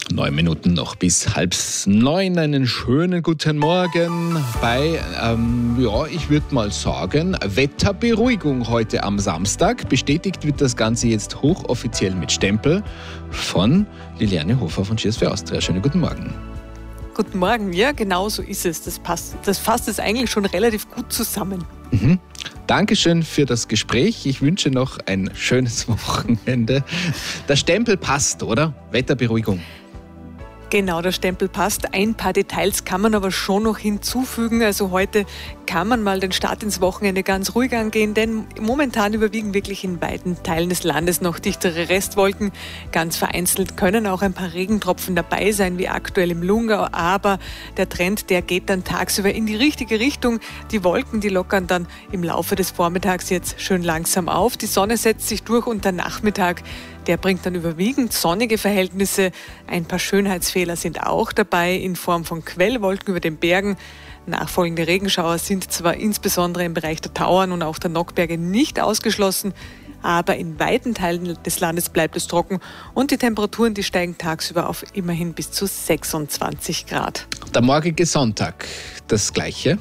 9 Minuten noch bis 8:30. Einen schönen guten Morgen bei, ich würde mal sagen, Wetterberuhigung heute am Samstag. Bestätigt wird das Ganze jetzt hochoffiziell mit Stempel von Liliane Hofer von Cheers für Austria. Schönen guten Morgen. Guten Morgen, ja, genau so ist es. Das fasst es eigentlich schon relativ gut zusammen. Dankeschön für das Gespräch. Ich wünsche noch ein schönes Wochenende. Der Stempel passt, oder? Wetterberuhigung. Genau, der Stempel passt. Ein paar Details kann man aber schon noch hinzufügen. Also heute kann man mal den Start ins Wochenende ganz ruhig angehen, denn momentan überwiegen wirklich in weiten Teilen des Landes noch dichtere Restwolken. Ganz vereinzelt können auch ein paar Regentropfen dabei sein, wie aktuell im Lungau. Aber der Trend, der geht dann tagsüber in die richtige Richtung. Die Wolken, die lockern dann im Laufe des Vormittags jetzt schön langsam auf. Die Sonne setzt sich durch und der Nachmittag, der bringt dann überwiegend sonnige Verhältnisse. Ein paar Schönheitsfehler sind auch dabei in Form von Quellwolken über den Bergen. Nachfolgende Regenschauer sind zwar insbesondere im Bereich der Tauern und auch der Nockberge nicht ausgeschlossen, aber in weiten Teilen des Landes bleibt es trocken und die Temperaturen, die steigen tagsüber auf immerhin bis zu 26 Grad. Der morgige Sonntag, das Gleiche?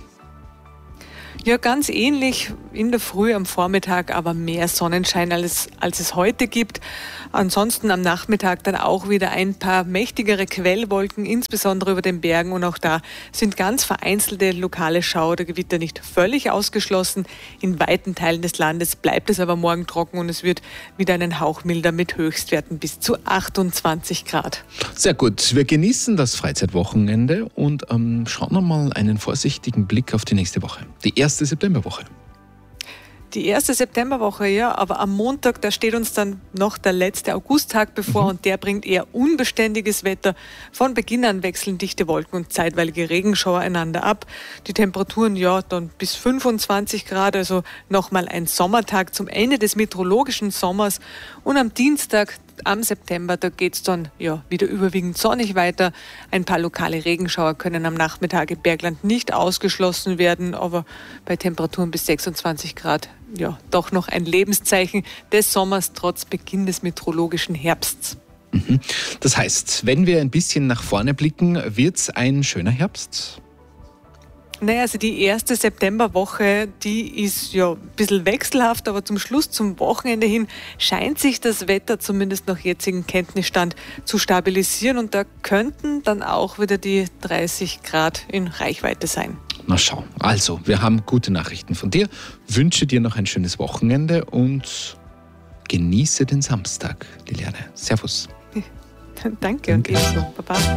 Ja, ganz ähnlich in der Früh am Vormittag, aber mehr Sonnenschein, als es heute gibt. Ansonsten am Nachmittag dann auch wieder ein paar mächtigere Quellwolken, insbesondere über den Bergen. Und auch da sind ganz vereinzelte lokale Schauer oder Gewitter nicht völlig ausgeschlossen. In weiten Teilen des Landes bleibt es aber morgen trocken und es wird wieder einen Hauch milder mit Höchstwerten bis zu 28 Grad. Sehr gut. Wir genießen das Freizeitwochenende und schauen wir mal einen vorsichtigen Blick auf die nächste Woche. Die erste Septemberwoche. Die erste Septemberwoche, ja, aber am Montag, da steht uns dann noch der letzte Augusttag bevor und der bringt eher unbeständiges Wetter. Von Beginn an wechseln dichte Wolken und zeitweilige Regenschauer einander ab. Die Temperaturen, ja, dann bis 25 Grad, also nochmal ein Sommertag zum Ende des meteorologischen Sommers. Und am Dienstag, am September, da geht es dann wieder überwiegend sonnig weiter. Ein paar lokale Regenschauer können am Nachmittag im Bergland nicht ausgeschlossen werden, aber bei Temperaturen bis 26 Grad, doch noch ein Lebenszeichen des Sommers trotz Beginn des meteorologischen Herbsts. Das heißt, wenn wir ein bisschen nach vorne blicken, wird es ein schöner Herbst? Naja, also die erste Septemberwoche, die ist ein bisschen wechselhaft, aber zum Schluss, zum Wochenende hin, scheint sich das Wetter zumindest nach jetzigem Kenntnisstand zu stabilisieren und da könnten dann auch wieder die 30 Grad in Reichweite sein. Na schau, also wir haben gute Nachrichten von dir, wünsche dir noch ein schönes Wochenende und genieße den Samstag, Liliane. Servus. Danke. Und ebenso. Baba.